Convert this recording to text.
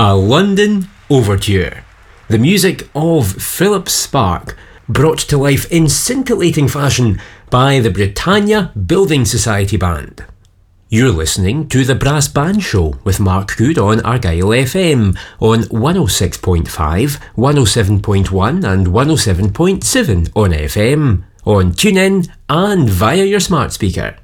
A London Overture. The music of Philip Sparke, brought to life in scintillating fashion by the Britannia Building Society Band. You're listening to The Brass Band Show with Mark Good on Argyle FM on 106.5, 107.1 and 107.7 on FM, on TuneIn and via your smart speaker.